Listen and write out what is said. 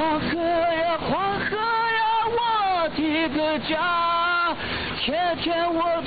黄河呀，黄河呀，我的个家，天天我